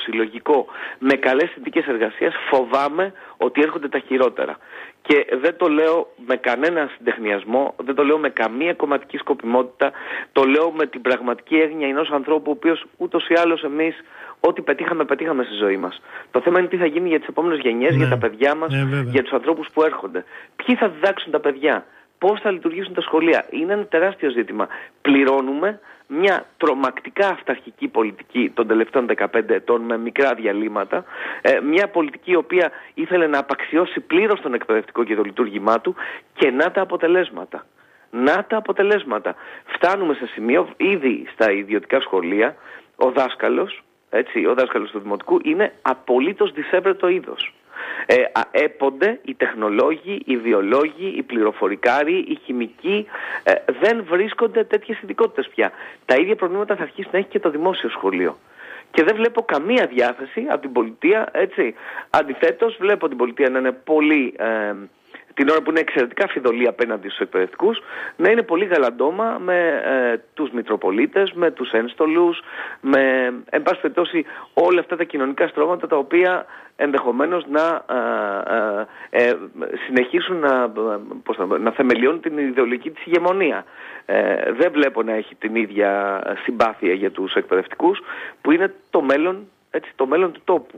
συλλογικό, με καλές συνθήκες εργασίας, φοβάμαι ότι έρχονται τα χειρότερα. Και δεν το λέω με κανένα συντεχνιασμό, δεν το λέω με καμία κομματική σκοπιμότητα, το λέω με την πραγματική έγνοια ενός ανθρώπου, ο οποίος ούτως ή άλλως εμείς ό,τι πετύχαμε στη ζωή μας. Το θέμα είναι τι θα γίνει για τις επόμενες γενιές, για τα παιδιά μας, για τους ανθρώπους που έρχονται. Ποιοι θα διδάξουν τα παιδιά, πώς θα λειτουργήσουν τα σχολεία. Είναι ένα τεράστιο ζήτημα. Πληρώνουμε μια τρομακτικά αυταρχική πολιτική των τελευταίων 15 ετών με μικρά διαλύματα, μια πολιτική η οποία ήθελε να απαξιώσει πλήρως τον εκπαιδευτικό και το λειτουργήμά του, και να τα αποτελέσματα. Φτάνουμε σε σημείο, ήδη στα ιδιωτικά σχολεία, ο δάσκαλος του δημοτικού είναι απολύτως δυσέβρετο είδος. Έπονται οι τεχνολόγοι, οι βιολόγοι, οι πληροφορικάροι, οι χημικοί, δεν βρίσκονται τέτοιες ειδικότητες πια. Τα ίδια προβλήματα θα αρχίσει να έχει και το δημόσιο σχολείο. Και δεν βλέπω καμία διάθεση από την πολιτεία, έτσι. Αντιθέτως, βλέπω την πολιτεία να είναι πολύ, την ώρα που είναι εξαιρετικά φιδωλή απέναντι στους εκπαιδευτικούς, να είναι πολύ γαλαντόμα με τους μητροπολίτες, με τους ένστολους, με, εν πάση περιπτώσει, όλα αυτά τα κοινωνικά στρώματα τα οποία ενδεχομένως να συνεχίσουν να θεμελιώνουν την ιδεολογική της ηγεμονία. Δεν βλέπω να έχει την ίδια συμπάθεια για τους εκπαιδευτικούς, που είναι το μέλλον του τόπου.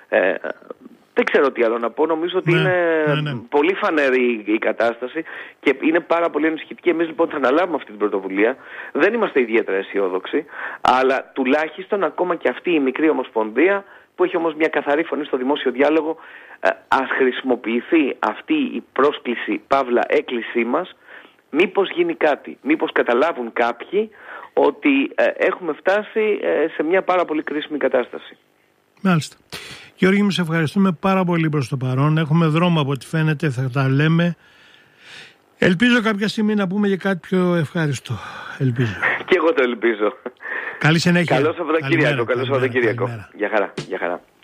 Δεν ξέρω τι άλλο να πω. Νομίζω ότι είναι πολύ φανερή η κατάσταση και είναι πάρα πολύ ανησυχητική. Εμείς λοιπόν θα αναλάβουμε αυτή την πρωτοβουλία. Δεν είμαστε ιδιαίτερα αισιόδοξοι, αλλά τουλάχιστον ακόμα και αυτή η μικρή ομοσπονδία, που έχει όμως μια καθαρή φωνή στο δημόσιο διάλογο, ας χρησιμοποιηθεί αυτή η πρόσκληση, παύλα έκκλησή μας, μήπως γίνει κάτι, μήπως καταλάβουν κάποιοι ότι έχουμε φτάσει σε μια πάρα πολύ κρίσιμη κατάσταση. Μάλιστα. Γιώργη μου, σε ευχαριστούμε πάρα πολύ προς το παρόν. Έχουμε δρόμο από ό,τι φαίνεται, θα τα λέμε. Ελπίζω κάποια στιγμή να πούμε και κάτι πιο ευχάριστο. Ελπίζω. Και εγώ το ελπίζω. Καλή συνέχεια. Καλό Σαββατοκύριακο. Γεια χαρά.